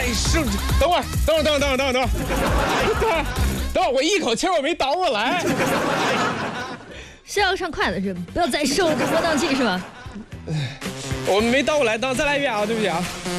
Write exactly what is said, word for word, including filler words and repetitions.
收，等会儿，等会儿，等会儿，等会儿，等会儿，等会儿，等会儿，等会儿，我一口气我没倒过来。 是要上筷子是吧？不要再受这波荡气是吧？ 我没倒过来，等再来一遍啊，对不起啊。